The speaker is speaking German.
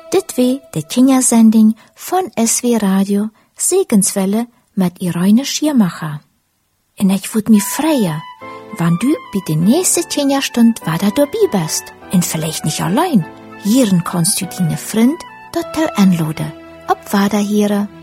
Dit wie de Kindersending von SW Radio Segenswelle mit Irene Schiermacher. En ich würd mich freuen, wann du bei der nächsten Kinderstund wieder dabei bist. Und vielleicht nicht allein. Hier kannst du deine Freund dort anladen. Ob weiter hier.